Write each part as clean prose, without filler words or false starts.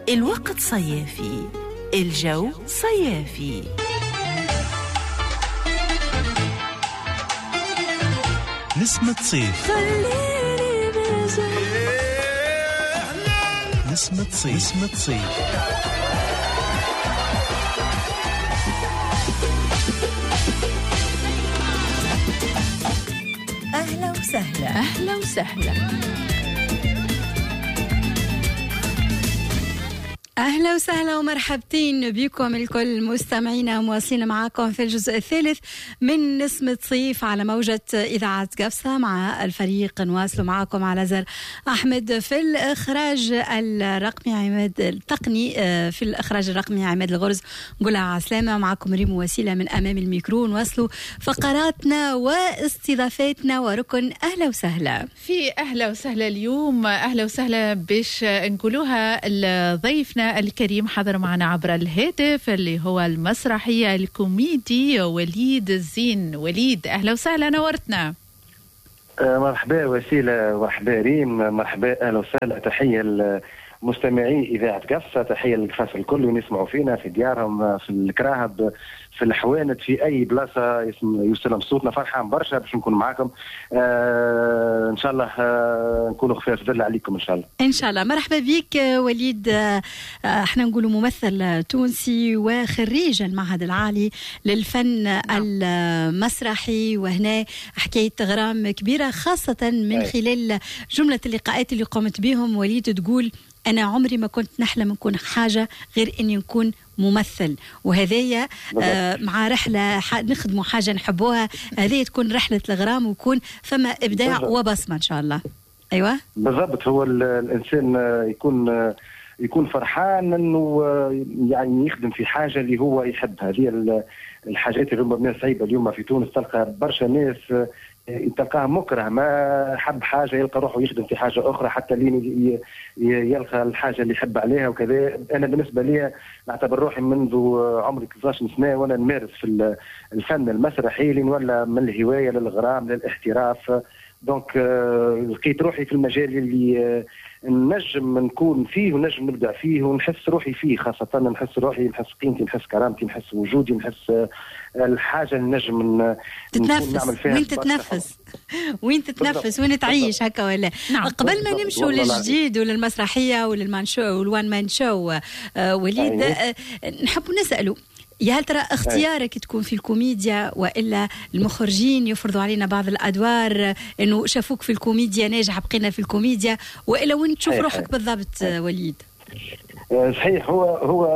الوقت صيافي، الجو صيافي. نسمة صيف، نسمة صيف، نسمة صيف. أهلا وسهلا، أهلا وسهلا، أهلا وسهلا ومرحبتين بكم الكل مستمعينا، مواصلين معكم في الجزء الثالث من نسمة صيف على موجة إذاعة قفصة مع الفريق. نواصل معكم على زر أحمد في الإخراج الرقمي، عماد التقني في الإخراج الرقمي عماد الغرز. نقولها عسلامة. معكم ريم وسيلة من أمام الميكرو. نواصلوا فقراتنا واستضافاتنا وركن أهلا وسهلا. في أهلا وسهلا اليوم أهلا وسهلا باش نقولوها ضيفنا الكريم حضر معنا عبر الهاتف اللي هو المسرحية الكوميدي وليد الزين. وليد أهلا وسهلا، نورتنا. مرحبا وسيلة، مرحبا ريم، مرحبا أهلا وسهلا. تحية لمستمعي إذاعة قفصة، تحية للقفاص الكل ونسمعوا فينا في ديارهم، في الكراهب، في الحوانت، في أي بلاصة يوصلهم صوتنا. فرحان برشا باش نكون معاكم إن شاء الله، نكونوا خفاف ظل عليكم إن شاء الله. إن شاء الله. مرحبا بك وليد. احنا نقولوا ممثل تونسي وخريج المعهد العالي للفن المسرحي، وهنا حكاية غرام كبيرة خاصة من خلال جملة اللقاءات اللي قمت بهم. وليد تقول أنا عمري ما كنت نحلم نكون حاجة غير إني نكون ممثل، وهذايا مع رحلة نخدموا حاجة نحبوها، هذه تكون رحلة الغرام ويكون فما إبداع وبصمة إن شاء الله. أيوة بالضبط. هو الإنسان يكون فرحان إنه يعني يخدم في حاجة اللي هو يحبها. هذه الحاجات اللي ربما صعيبة اليوم في تونس. تلقى برشا ناس تلقاه مكره، ما حب حاجة يلقى روحه يخدم في حاجة أخرى حتى لين يلقى الحاجة اللي يحب عليها وكذا. أنا بالنسبة لي نعتبر روحي منذ عمري 13 سنة وأنا نمارس في الفن المسرحي، لين ولا من الهواية للغرام للاحتراف. دونك لقيت روحي في المجال اللي نجم نكون فيه ونجم نبدع فيه ونحس روحي فيه، خاصة نحس روحي، نحس قيمتي، نحس كرامتي، نحس وجودي، نحس الحاجة اللي نجم تتنفس. وين تتنفس وين تتنفس وين تعيش هكا ولا. نعم. قبل ما نمشوا للجديد وللمسرحية وللمان شو والوان مان شو، وليد نحب نسأله، يا هل ترى اختيارك تكون في الكوميديا وإلا المخرجين يفرضوا علينا بعض الأدوار إنه شافوك في الكوميديا ناجح بقينا في الكوميديا، وإلا وين تشوف روحك بالضبط وليد؟ صحيح. هو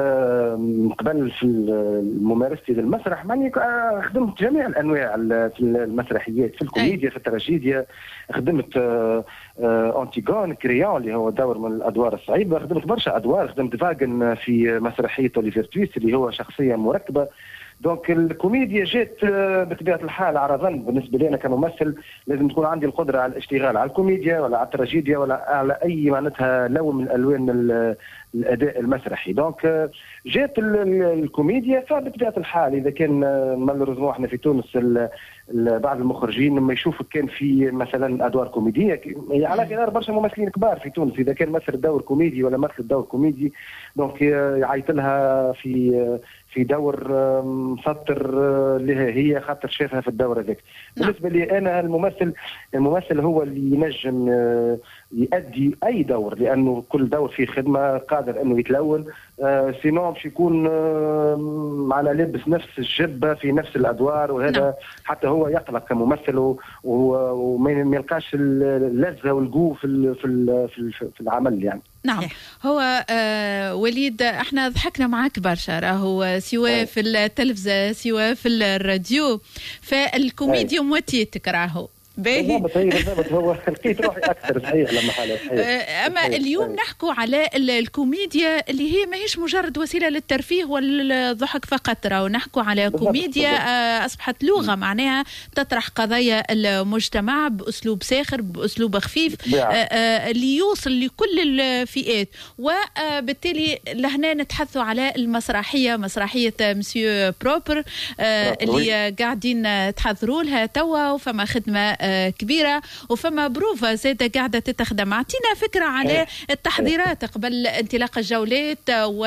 قبل في ممارستي للمسرح ماني خدمت جميع الانواع في المسرحيات، في الكوميديا، في التراجيديا. خدمت أنتيغون كريون اللي هو دور من الادوار الصعيبه. خدمت برشا ادوار. خدمت فاغن في مسرحيه اوليفر تويست اللي هو شخصيه مركبه. دونك الكوميديا جات بطبيعه الحال على ظن بالنسبه لي انا كممثل لازم تكون عندي القدره على الاشتغال على الكوميديا ولا على التراجيديا ولا على اي معناتها لون من الالوان الاداء المسرحي. دونك جات الكوميديا. فبطبيعه الحال اذا كان مالوريزمون احنا في تونس بعض المخرجين لما يشوفوا كان في مثلا ادوار كوميديه على غير برشا ممثلين كبار في تونس، اذا كان مثل دور كوميدي ولا مثل دور كوميدي دونك يعيط لها في دور مسطر لها هي خاطر شافها في الدور هذاك. بالنسبه لي انا الممثل هو اللي ينجم يؤدي اي دور، لانه كل دور فيه خدمه قادر انه يتلون. سينو باش يكون معنا لابس نفس الجبه في نفس الادوار، وهذا حتى هو يقلق كممثل وما يلقاش اللذه والقوه في العمل يعني. نعم. هو وليد احنا ضحكنا معاك برشا، راهو سواء في التلفزة سواء في الراديو، فالكوميديا موتيتك راهو بالضبط. هو لقيت روحي اكثر صحيح لما حالة اما اليوم نحكوا على الكوميديا اللي هي ماهيش مجرد وسيله للترفيه والضحك فقط، راهو نحكوا على كوميديا اصبحت لغه معناها تطرح قضايا المجتمع باسلوب ساخر باسلوب خفيف اللي يوصل لكل الفئات. وبالتالي لهنا نتحدثوا على المسرحيه، مسرحيه مسيو بروبر اللي قاعدين تحضروا لها توا، وفما خدمه كبيرة، وفما بروفا زادة قاعدة تتخدم. اعطينا فكرة على التحضيرات قبل انطلاق الجولات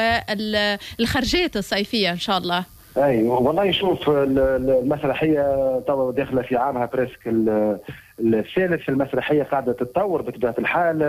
والخرجات الصيفية ان شاء الله. اي والله شوف المسرحيه توا داخله في عامها بريسك الثالث. المسرحيه قاعده تتطور بطبيعه الحال،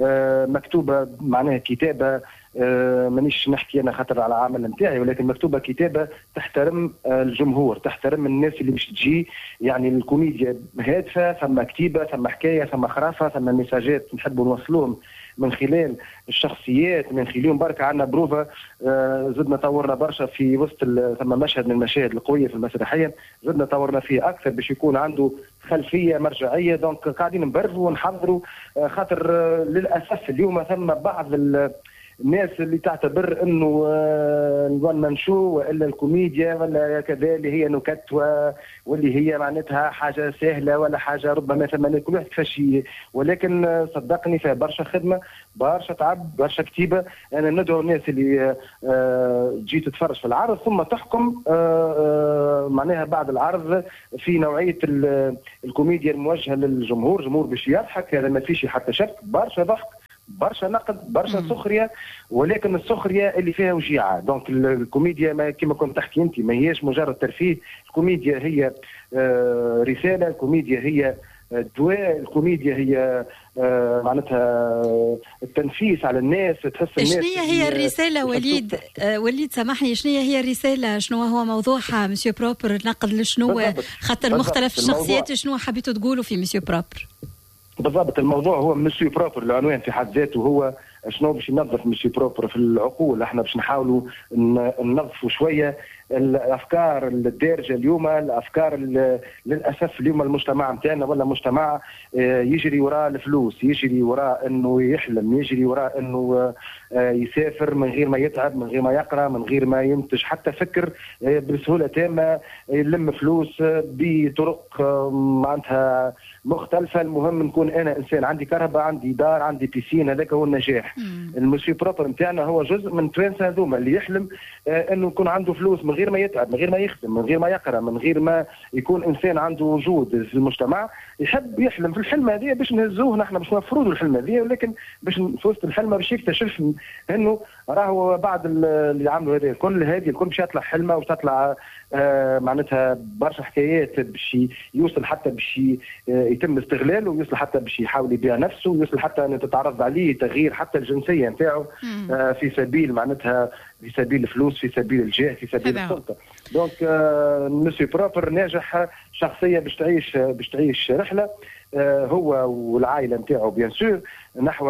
مكتوبه معناها كتابه، مانيش نحكي انا خاطر على عمل نتاعي، ولكن مكتوبه كتابه تحترم الجمهور، تحترم الناس اللي باش تجي. يعني الكوميديا هادفه، ثم كتيبه، ثم حكايه، ثم خرافه، ثم ميساجات نحبوا نوصلوهم من خلال الشخصيات، من خلالهم بركة. عندنا بروفا زدنا طورنا برشا في وسط ثم مشهد من المشاهد القوية في المسرحية زدنا طورنا فيه أكثر باش يكون عنده خلفية مرجعية. دونك قاعدين نبرروا ونحضروا، خاطر للأسف اليوم ثم بعض الناس اللي تعتبر انه الوان مان شو والا الكوميديا ولا كذا اللي هي نكت واللي هي معناتها حاجه سهله ولا حاجه ربما ثم كل واحد كيفاش. ولكن صدقني فيها برشا خدمه، برشا تعب، برشا كتيبه. انا ندعو الناس اللي تجي تتفرج في العرض ثم تحكم معناها بعد العرض في نوعيه الكوميديا الموجهه للجمهور. جمهور باش يضحك، هذا ما فيش حتى شك. برشا ضحك، برشا نقد، برشا سخريه، ولكن السخريه اللي فيها وجيعه. دونك الكوميديا ما كما كنت تحكي انت ما هيش مجرد ترفيه، الكوميديا هي رساله، الكوميديا هي دواء، الكوميديا هي معناتها التنفيس على الناس، تحس الناس. شنو هي الرساله وليد سامحني، شنو هي الرساله؟ شنو هو موضوعها مسيو بروبر؟ نقد لشنو خاطر مختلف الشخصيات، شنو حبيتوا تقولوا في مسيو بروبر؟ بالضبط الموضوع هو مسيو بروبر، العنوان في حد ذاته هو شنو باش ينظف مسيو بروبر في العقول. احنا باش نحاولوا ننظفوا شويه الافكار الدارجه اليوم، الافكار للاسف اليوم المجتمع نتاعنا ولا مجتمع يجري وراء الفلوس، يجري وراء انه يحلم، يجري وراء انه يسافر من غير ما يتعب، من غير ما يقرا، من غير ما ينتج حتى فكر، بسهوله تامه يلم فلوس بطرق معناتها مختلفه. المهم نكون انا انسان عندي كهرباء، عندي دار، عندي بيسين، هذاك هو النجاح. المسيو بروبر نتاعنا هو جزء من توانسه هذوما اللي يحلم انه يكون عنده فلوس من غير ما يتعب، من غير ما يخدم، من غير ما يقرا، من غير ما يكون انسان عنده وجود في المجتمع، يحب يحلم في الحلم هذه باش نهزوه نحن، باش نفرضوا الحلم هذه، ولكن باش في وسط الحلم باش يكتشف انه راهو بعد اللي عملوا هذه الكل باش يطلع حلمه وباش تطلع معناتها برشا حكايات باش يوصل حتى باش يتم استغلاله، ويوصل حتى باش يحاول يبيع نفسه، ويوصل حتى ان تتعرض عليه تغيير حتى الجنسيه نتاعو في سبيل معناتها في سبيل الفلوس، في سبيل الجاه، في سبيل السلطه. دونك مسيو بروبر ناجح شخصيه باش تعيش رحله هو والعائله نتاعو بيان سور نحو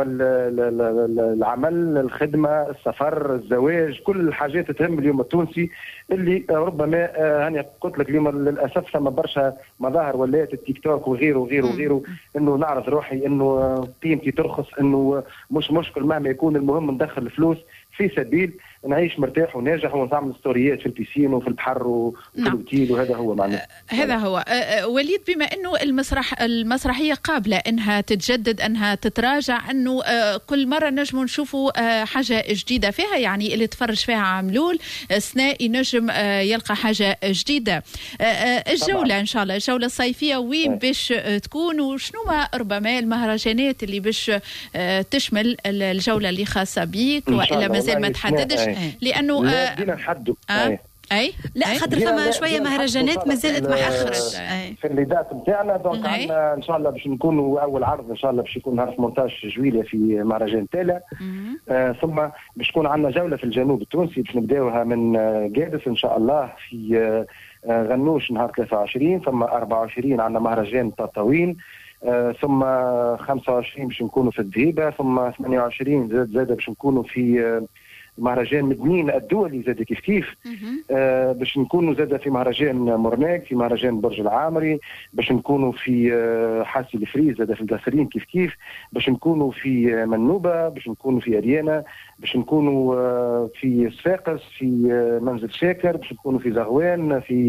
العمل، الخدمه، السفر، الزواج، كل الحاجات تهم اليوم التونسي اللي ربما هاني قلت لك اليوم للاسف ثم برشا مظاهر ولات التيك توك وغيره وغيره وغيره، انه نعرض روحي، انه قيمتي ترخص، انه مش مشكل مهما يكون، المهم ندخل الفلوس في سبيل نعيش مرتاح وناجح ونعمل ستوريات في البيسين وفي البحر وفي الاوتيل، وهذا هو معناه. هذا هو. وليد، بما انه المسرحيه قابله انها تتجدد، انها تتراجع، انه كل مره نجم نشوفوا حاجه جديده فيها، يعني اللي تفرج فيها عملول ثنائي نجم يلقى حاجه جديده. الجوله طبعا. ان شاء الله الجوله الصيفيه وين باش تكون، وشنو ما ربما المهرجانات اللي باش تشمل الجوله اللي خاصه بيك، والا مازال ما تحددش؟ لانه بدينا نحدوا اي لا خاطر فما شويه مهرجانات ما زالت ما اخرت في الليدات نتاعنا. دونك عندنا ان شاء الله باش نكونوا اول عرض ان شاء الله باش يكون نهار 18 جويلية في مهرجان تالا، ثم باش تكون عندنا جوله في الجنوب التونسي باش نبداوها من قادس ان شاء الله في غنوش نهار 23، ثم 24 عندنا مهرجان تطاوين، ثم 25 باش نكونوا في الدهيبه، ثم 28 زاد باش نكونوا في مهرجان مدنين الدولي زاد كيف باش نكونوا زاد في مهرجان مورناك، في مهرجان برج العامري، باش نكونوا في حاسي الفريز زاد في القصرين كيف باش نكونوا في منوبه، باش نكونوا في اريانا، باش نكونوا في صفاقس، في منزل شاكر، باش نكونوا في زغوان، في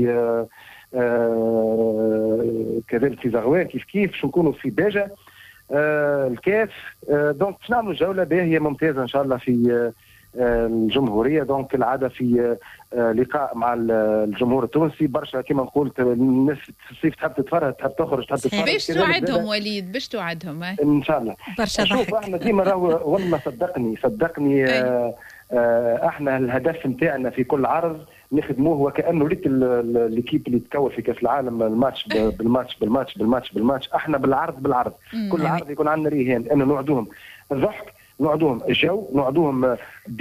كذلك في زغوان كيف باش نكونوا في باجه الكاف. دونك باش نعملوا جوله باهيه ممتازه ان شاء الله في الجمهوريه. دونك كالعاده في لقاء مع الجمهور التونسي برشا كما قلت الناس في الصيف تحب تتفرج تحب تخرج تحب تتفرج. باش توعدهم وليد باش توعدهم ان شاء الله. برشا ضحك. شوف احنا ديما والله صدقني احنا الهدف نتاعنا في كل عرض نخدموه وكانه ليك ليكيب اللي تكون في كاس العالم الماتش بالماتش احنا بالعرض كل عرض يكون عندنا رهان انه نوعدوهم الضحك نوعدوهم الجو نوعدوهم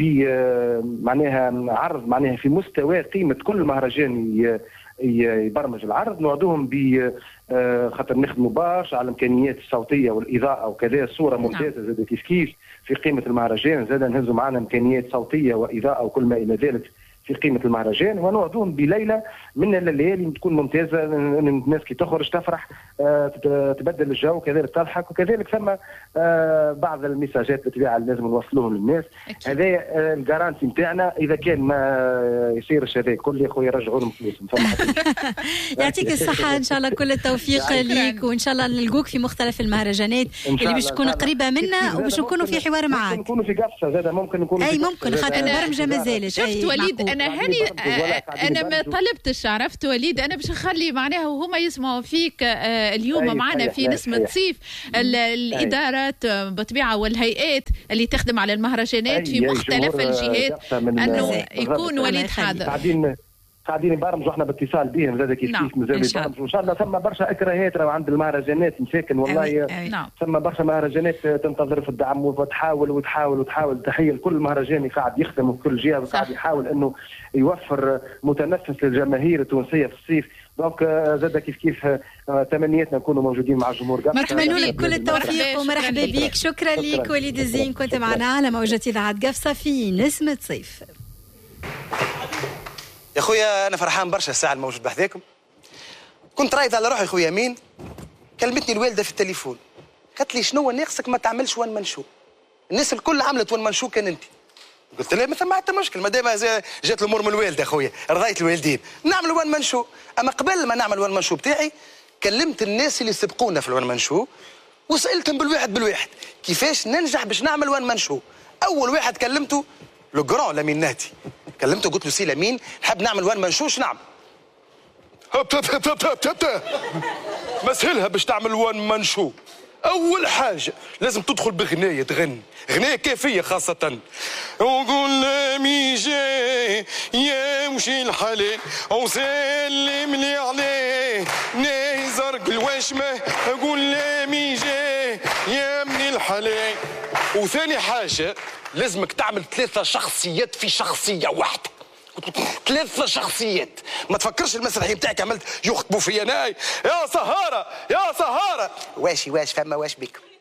معناها عرض معناها في مستوى قيمه كل مهرجان يبرمج العرض نوعدوهم خاطر نخدموا برشا على الامكانيات الصوتيه والاضاءه وكذا صوره ممتازه زاد كيف في قيمه المهرجان زاد نهزوا معنا امكانيات صوتيه واضاءه وكل ما الى ذلك في قيمه المهرجان ونوعدوهم بليله من الليالي تكون ممتازه ان الناس كي تخرج تفرح تبدل الجو كذلك تضحك وكذلك ثم بعض المساجات بالطبيعه اللي لازم نوصلوهم للناس. هذا الجارانتي نتاعنا اذا كان ما يصيرش هذا كل يا خويا رجعوا لهم فلوسهم. يعطيك الصحه ان شاء الله كل التوفيق ليك وان شاء الله نلقوك في مختلف المهرجانات اللي باش تكون قريبه منا وباش نكونوا في حوار معاك. ممكن نكونوا في قفصه زاد ممكن نكونوا اي ممكن خاطر البرمجه ما زالت. شفت وليد انا هاني انا ما طلبتش عرفت وليد انا باش نخلي معناها وهما يسمعوا فيك اليوم معنا في نسمة صيف الادارات بطبيعه والهيئات اللي تخدم على المهرجانات في مختلف الجهات انه يكون وليد حاضر. قاعدين يبرمجوا احنا باتصال بهم زاد كيف مازال يبرمجوا ان شاء الله. ثم برشا اكراهات عند المهرجانات مساكن والله ثم برشا مهرجانات تنتظر في الدعم وتحاول تحيه لكل مهرجان قاعد يخدم وكل جهه وقاعد يحاول انه يوفر متنفس للجماهير التونسيه في الصيف. دونك زاد كيف تمنياتنا نكونوا موجودين مع الجمهور. نتمنى لك كل التوفيق ومرحبا بك. شكرا لك وليد الزين كنت معنا على موجة إذاعة قفصة في نسمة صيف. يا خويا انا فرحان برشا الساعه الموجود بحذاكم. كنت رايد على روحي خويا مين كلمتني الوالده في التليفون قالت لي شنو ناقصك ما تعملش وان منشو. الناس الكل عملت وان منشو كان انت. قلت لها ما ثم حتى مشكل ما دام جات الامور من الوالده خويا رضيت الوالدين نعمل وان منشو. اما قبل ما نعمل وان منشو بتاعي كلمت الناس اللي سبقونا في الوان منشو وسالتهم بالواحد كيفاش ننجح باش نعمل وان منشو. اول واحد كلمته لو جران لامين نهدي كلمته قلت له سي لامين نحب نعمل وان منشوش نعم. ما سهلها باش تعمل وان منشو. اول حاجه لازم تدخل بغنايه تغني غنايه كافيه خاصه وقول لامي جاي يا مشي الحلال وسلم لي عليه ناي زرق الوشمه قول لامي جاي يا من الحلال. وثاني حاجه لازمك تعمل 3 شخصيات في شخصيه واحده. 3 شخصيات ما تفكرش المسرحيه بتاعك عملت يخطبوا فيا ناي يا سهاره واش فما واش بك